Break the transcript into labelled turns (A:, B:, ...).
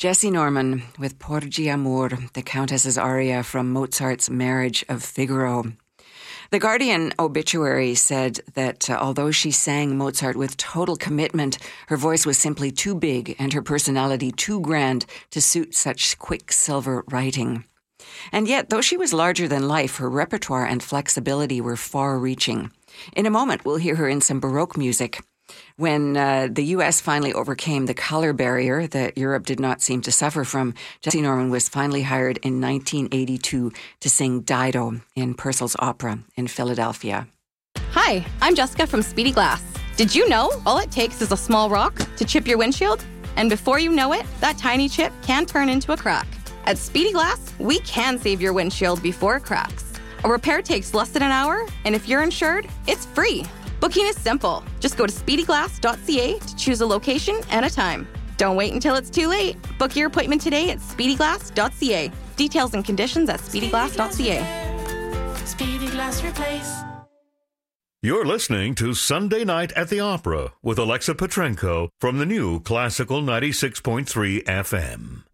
A: Jessye Norman with Porgi Amor, the Countess's aria from Mozart's Marriage of Figaro. The Guardian obituary said that although she sang Mozart with total commitment, her voice was simply too big and her personality too grand to suit such quicksilver writing. And yet, though she was larger than life, her repertoire and flexibility were far-reaching. In a moment, we'll hear her in some Baroque music. When the U.S. finally overcame the color barrier that Europe did not seem to suffer from, Jessye Norman was finally hired in 1982 to sing Dido in Purcell's Opera in Philadelphia.
B: Hi, I'm Jessica from Speedy Glass. Did you know all it takes is a small rock to chip your windshield? And before you know it, that tiny chip can turn into a crack. At Speedy Glass, we can save your windshield before it cracks. A repair takes less than an hour, and if you're insured, it's free. Booking is simple. Just go to speedyglass.ca to choose a location and a time. Don't wait until it's too late. Book your appointment today at speedyglass.ca. Details and conditions at speedyglass.ca.
C: Speedy Glass Replace.
D: You're listening to Sunday Night at the Opera with Alexa Petrenko from the new Classical 96.3 FM.